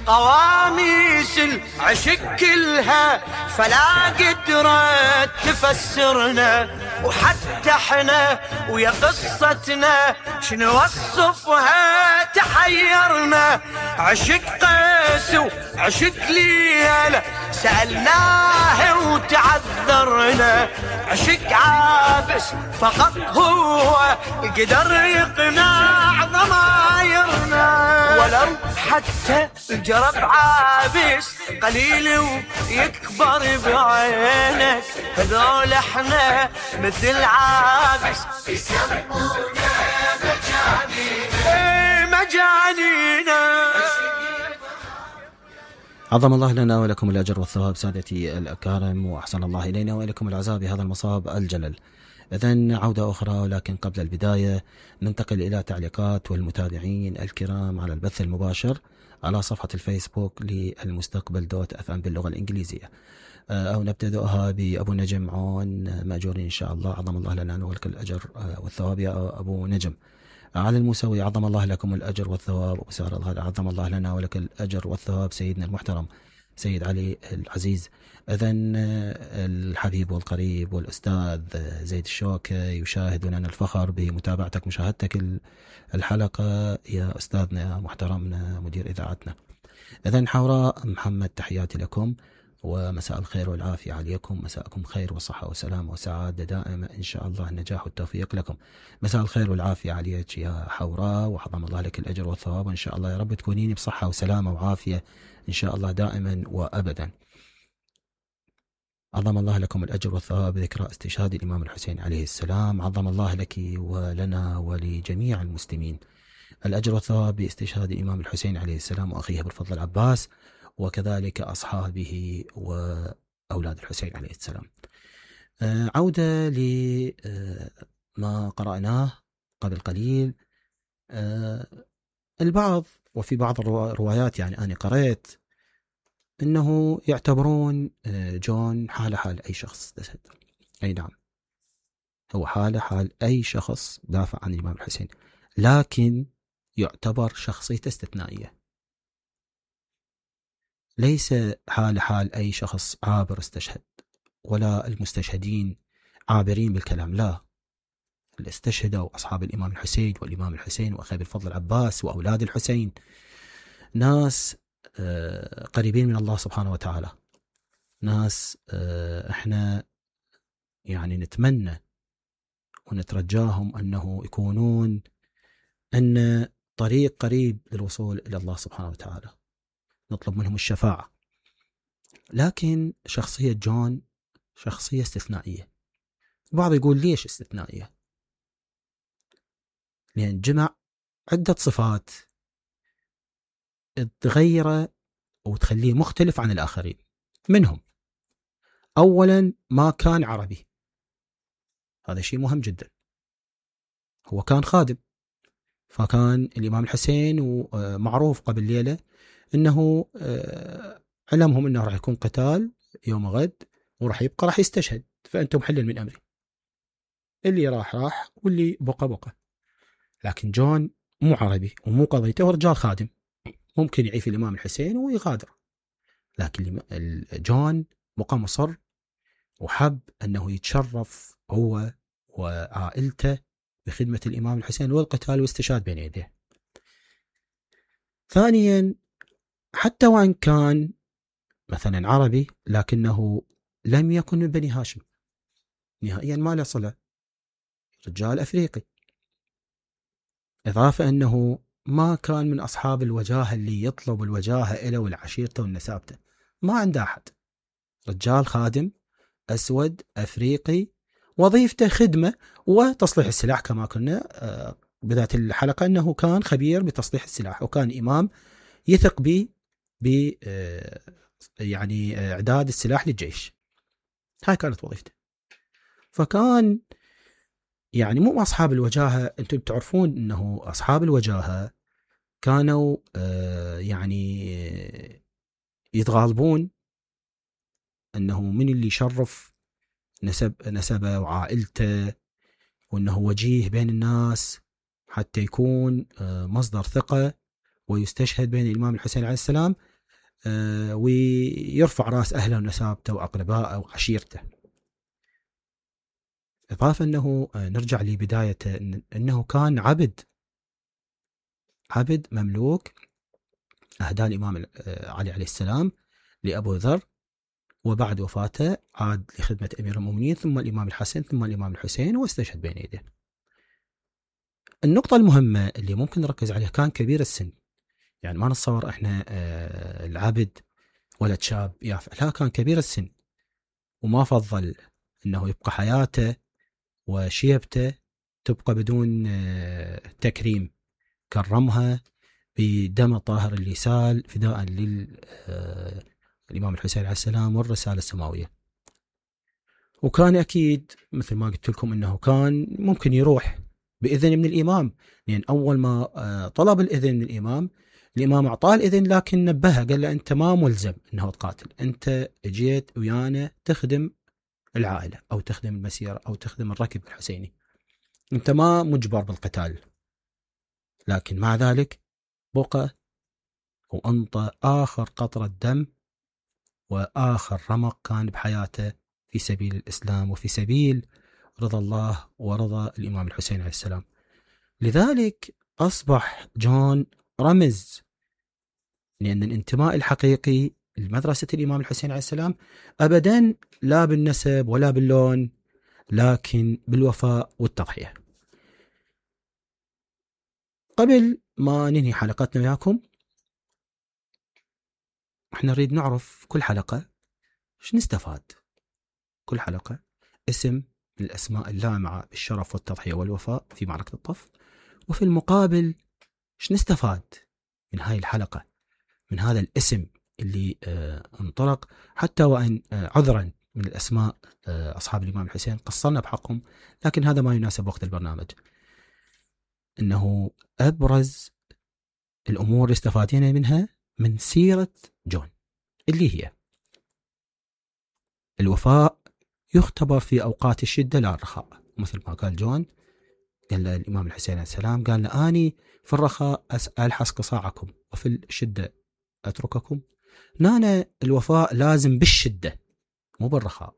قواميس العشق كلها فلا قدرت تفسرنا، وحتى احنا ويا قصتنا شنو وصفها تحيرنا. عشق قيس وعشق ليلى سألناه وتعذرنا، عشق عابس فقط هو قدر يقنع ضمايرنا. ولو حتى الجرب عابس قليل ويكبر بعينك، هذول احنا مثل عابس يسمونا مجانينا. عظم الله لنا ولكم الأجر والثواب سادتي الأكارم، وأحسن الله إلينا وإليكم العزاء بهذا المصاب الجلل. إذن عودة أخرى، ولكن قبل البداية ننتقل إلى تعليقات والمتابعين الكرام على البث المباشر على صفحة الفيسبوك للمستقبل .fm باللغة الإنجليزية. أو نبتدأها بأبو نجم عون مأجورين إن شاء الله. عظم الله لنا ولك الأجر والثواب يا أبو نجم. على المسوي عظم الله لكم الأجر والثواب. وسار الله عظم الله لنا ولك الأجر والثواب سيدنا المحترم سيد علي العزيز. إذن الحبيب والقريب والأستاذ زيد الشوكة يشاهد لنا الفخر بمتابعتك مشاهدتك الحلقة يا أستاذنا محترمنا مدير إذاعتنا. إذن حوراء محمد تحياتي لكم ومساء الخير والعافية عليكم. مساءكم خير وصحة وسلام وسعادة دائما إن شاء الله، النجاح والتوفيق لكم. مساء الخير والعافية عليك يا حوراء، وعظم الله لك الأجر والثواب إن شاء الله. يا رب تكونيني بصحة وسلامة وعافية إن شاء الله دائما وأبدا. عظم الله لكم الأجر والثواب ذكرى استشهاد الإمام الحسين عليه السلام. عظم الله لك ولنا ولجميع المسلمين الأجر والثواب باستشهاد الإمام الحسين عليه السلام وأخيه أبو الفضل العباس، وكذلك أصحابه وأولاد الحسين عليه السلام. عودة لما قرأناه قبل قليل. البعض وفي بعض الروايات يعني أنا قرأت أنه يعتبرون جون حال حال أي شخص استشهد. أي نعم، هو حال أي شخص دافع عن الإمام الحسين، لكن يعتبر شخصية استثنائية، ليس حال أي شخص عابر استشهد، ولا المستشهدين عابرين بالكلام، لا، اللي استشهدوا أصحاب الإمام الحسين والإمام الحسين وأخي الفضل العباس وأولاد الحسين ناس قريبين من الله سبحانه وتعالى، ناس احنا يعني نتمنى ونترجاهم أنه يكونون أن طريق قريب للوصول إلى الله سبحانه وتعالى، نطلب منهم الشفاعة. لكن شخصية جون شخصية استثنائية. البعض يقول ليش استثنائية؟ لأن جمع عدة صفات تغيره وتخليه مختلف عن الآخرين. منهم أولا ما كان عربي، هذا شيء مهم جدا. هو كان خادم، فكان الإمام الحسين ومعروف قبل ليلة أنه علمهم أنه راح يكون قتال يوم غد وراح يبقى راح يستشهد، فأنتم حلل من أمري، اللي راح واللي بقى. لكن جون مو عربي ومو قضيته، ورجال خادم ممكن يعيف الإمام الحسين ويغادر، لكن جون بقى مصر وحب أنه يتشرف هو وعائلته بخدمة الإمام الحسين والقتال واستشهاد بين يديه. ثانيا حتى وإن كان مثلا عربي لكنه لم يكن من بني هاشم نهائيا، ما له صلة، رجال أفريقي، إضافة أنه ما كان من أصحاب الوجاهة اللي يطلب الوجاهة إله والعشيرته والنسابته، ما عنده أحد، رجال خادم أسود أفريقي، وظيفته خدمة وتصليح السلاح كما كنا بداية الحلقة أنه كان خبير بتصليح السلاح، وكان إمام يثق به يعني إعداد السلاح للجيش، هاي كانت وظيفته. فكان يعني مو أصحاب الوجاهة، أنتم تعرفون أنه أصحاب الوجاهة كانوا يعني يتغالبون أنه من اللي يشرف نسبه وعائلته، وأنه وجيه بين الناس حتى يكون مصدر ثقة ويستشهد بين الإمام الحسين عليه السلام، ويرفع راس أهله ونسابته وأقربائه وعشيرته. إضافة أنه نرجع لبدايته أنه كان عبد مملوك أهداه الإمام علي عليه السلام لأبو ذر، وبعد وفاته عاد لخدمة أمير المؤمنين، ثم الإمام الحسن، ثم الإمام الحسين، واستشهد بين يديه. النقطة المهمة اللي ممكن نركز عليها، كان كبير السن. يعني ما نتصور احنا العبد ولد شاب يافع، لا، كان كبير السن، وما فضل انه يبقى حياته وشيبته تبقى بدون تكريم. كرمها بدم طاهر اللي سال فداء للإمام الحسين عليه السلام والرسالة السماوية. وكان أكيد مثل ما قلت لكم أنه كان ممكن يروح بإذن من الإمام، لأن أول ما طلب الإذن من الإمام أعطاه الإذن، لكن نبهه قال له أنت ما ملزم أنه تقاتل، أنت جيت ويانا تخدم العائلة أو تخدم المسيرة أو تخدم الركب الحسيني، أنت ما مجبر بالقتال. لكن مع ذلك بقى وأنطى آخر قطرة دم وآخر رمق كان بحياته في سبيل الإسلام وفي سبيل رضا الله ورضا الإمام الحسين عليه السلام. لذلك أصبح جون رمز، لأن الانتماء الحقيقي لمدرسة الإمام الحسين عليه السلام أبدا لا بالنسب ولا باللون، لكن بالوفاء والتضحية. قبل ما ننهي حلقتنا وياكم، احنا نريد نعرف كل حلقة ايش نستفاد. كل حلقة اسم من الأسماء اللامعة بالشرف والتضحية والوفاء في معركة الطف، وفي المقابل ايش نستفاد من هاي الحلقة، من هذا الاسم اللي انطلق، حتى وأن عذرا من الأسماء أصحاب الإمام الحسين قصرنا بحقهم، لكن هذا ما يناسب وقت البرنامج. إنه أبرز الأمور اللي استفادينا منها من سيرة جون اللي هي الوفاء يختبر في أوقات الشدة لا الرخاء. مثل ما قال جون، قال الإمام الحسين عليه السلام، قال أني في الرخاء ألحس قصاعكم وفي الشدة أترككم. نانا الوفاء لازم بالشدة مو بالرخاء.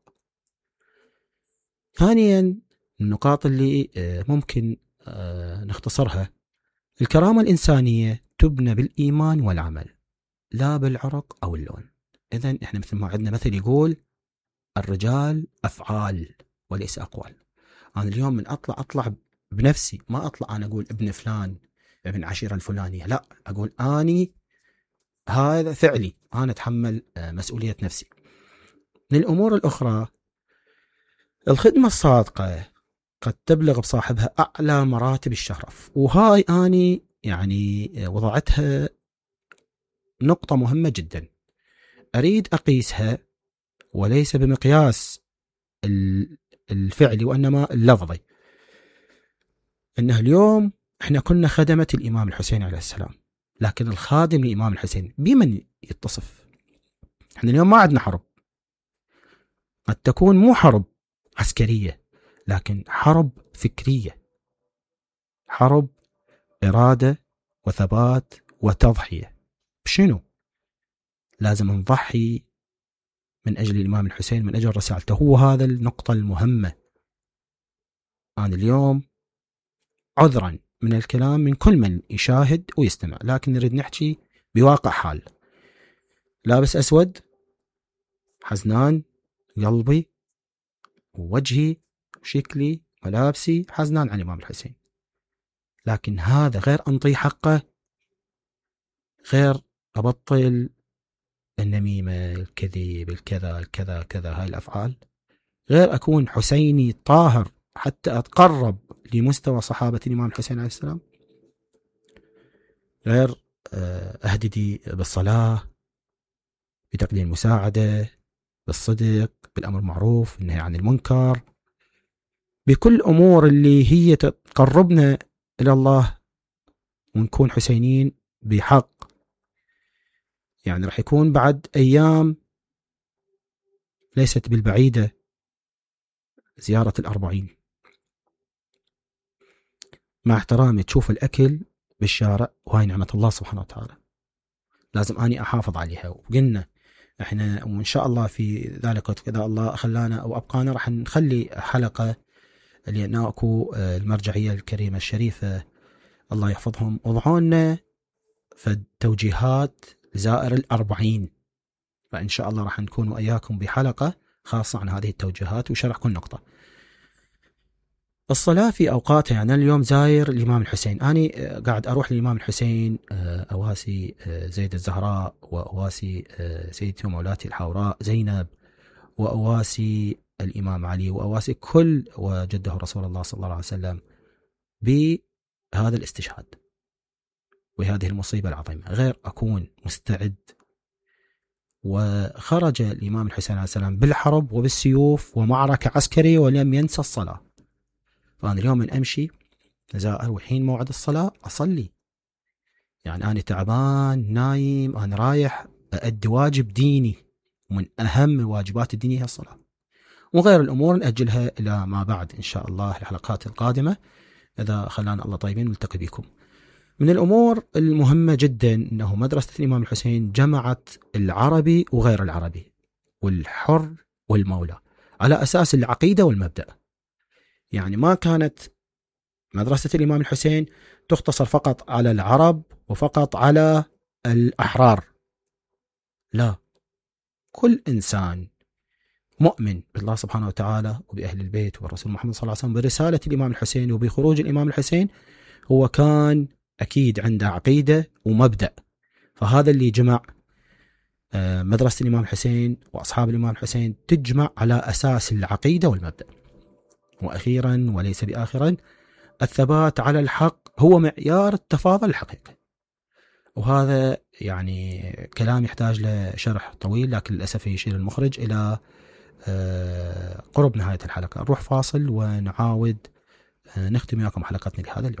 ثانيا النقاط اللي ممكن نختصرها، الكرامة الإنسانية تبنى بالإيمان والعمل لا بالعرق أو اللون. إذن إحنا مثل ما عندنا مثل يقول الرجال أفعال وليس أقوال. أنا اليوم من أطلع بنفسي، ما أطلع أنا أقول ابن فلان ابن عشيرة الفلانية، لا، أقول أني هذا فعلي، أنا أتحمل مسؤولية نفسي. من الأمور الأخرى، الخدمة الصادقة قد تبلغ بصاحبها أعلى مراتب الشرف، وهاي أني يعني وضعتها نقطة مهمة جدا أريد أقيسها، وليس بمقياس الفعلي وإنما اللفظي. إنه اليوم إحنا كنا خدمة الإمام الحسين عليه السلام، لكن الخادم للإمام الحسين بمن يتصف؟ إحنا اليوم ما عندنا حرب، قد تكون مو حرب عسكرية، لكن حرب فكرية، حرب إرادة وثبات وتضحية. بشنو؟ لازم نضحي من أجل الإمام الحسين، من أجل رسالته. هو هذا النقطة المهمة. أنا اليوم عذرا من الكلام من كل من يشاهد ويستمع، لكن نريد نحكي بواقع حال. لابس أسود، حزنان، قلبي ووجهي وشكلي ملابسي حزنان عن الإمام الحسين، لكن هذا غير أنطي حقه، غير أبطل النميمة، الكذب، الكذا الكذا كذا، هاي الأفعال، غير أكون حسيني طاهر حتى أتقرب لمستوى صحابة الإمام الحسين عليه السلام، غير أهددي بالصلاة، بتقديم المساعدة، بالصدق، بالأمر المعروف، النهي عن المنكر، بكل أمور اللي هي تقربنا إلى الله ونكون حسينين بحق. يعني رح يكون بعد أيام ليست بالبعيدة زيارة 40. مع احترامي تشوف الأكل بالشارع، وهاي نعمة الله سبحانه وتعالى، لازم أني أحافظ عليها. وقلنا احنا وإن شاء الله في ذلك إذا الله خلانا أو أبقانا راح نخلي حلقة لأن أكو المرجعية الكريمة الشريفة الله يحفظهم وضعوا لنا فالتوجيهات لزائر 40، فإن شاء الله راح نكون وإياكم بحلقة خاصة عن هذه التوجيهات وشرح كل نقطة. الصلاة في أوقاتها، يعني اليوم زاير الإمام الحسين، أنا قاعد أروح للإمام الحسين أواسي زيد الزهراء، وأواسي سيدتي ومولاتي الحوراء زينب، وأواسي الإمام علي، وأواسي كل وجده رسول الله صلى الله عليه وسلم بهذا الاستشهاد وهذه المصيبة العظيمة، غير أكون مستعد. وخرج الإمام الحسين عليه السلام بالحرب وبالسيوف ومعركة عسكرية ولم ينسى الصلاة. فأنا اليوم من أمشي أزائر وحين موعد الصلاة أصلي، يعني أنا تعبان نايم، أنا رايح أؤدي واجب ديني، ومن أهم الواجبات الدينية هي الصلاة، وغير الأمور نأجلها إلى ما بعد إن شاء الله الحلقات القادمة إذا خلانا الله طيبين نلتقي بكم. من الأمور المهمة جدا أنه مدرسة الإمام الحسين جمعت العربي وغير العربي والحر والمولى على أساس العقيدة والمبدأ. يعني ما كانت مدرسة الإمام الحسين تختصر فقط على العرب وفقط على الأحرار، لا، كل إنسان مؤمن بالله سبحانه وتعالى وبأهل البيت والرسول محمد صلى الله عليه وسلم برسالة الإمام الحسين وبخروج الإمام الحسين هو كان أكيد عنده عقيدة ومبدأ. فهذا اللي جمع مدرسة الإمام الحسين وأصحاب الإمام الحسين، تجمع على أساس العقيدة والمبدأ. وأخيرا وليس بآخرا، الثبات على الحق هو معيار التفاضل الحقيقي. وهذا يعني كلام يحتاج لشرح طويل، لكن للأسف يشير المخرج إلى قرب نهاية الحلقة. نروح فاصل ونعاود نختم وياكم حلقتنا لهذا اليوم.